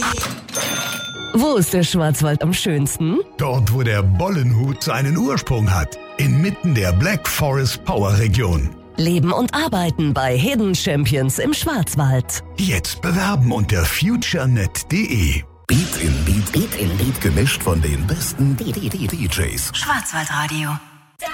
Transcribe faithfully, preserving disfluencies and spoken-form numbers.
Wo ist der Schwarzwald am schönsten? Dort, wo der Bollenhut seinen Ursprung hat. Inmitten der Black Forest Power Region. Leben und arbeiten bei Hidden Champions im Schwarzwald. Jetzt bewerben unter futurenet punkt de. Beat in Beat, Beat in Beat, gemischt von den besten D J s. Schwarzwaldradio.